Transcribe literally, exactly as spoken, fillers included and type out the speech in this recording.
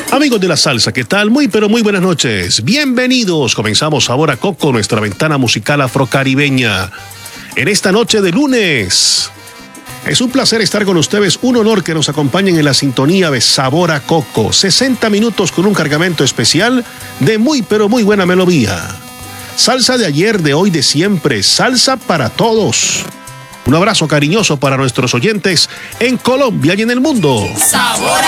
Amigos de la salsa, ¿qué tal? Muy pero muy buenas noches. Bienvenidos. Comenzamos Sabor a Coco, nuestra ventana musical afrocaribeña. En esta noche de lunes. Es un placer estar con ustedes, un honor que nos acompañen en la sintonía de Sabor a Coco. sesenta minutos con un cargamento especial de muy pero muy buena melodía. Salsa de ayer, de hoy, de siempre. Salsa para todos. Un abrazo cariñoso para nuestros oyentes en Colombia y en el mundo. Sabor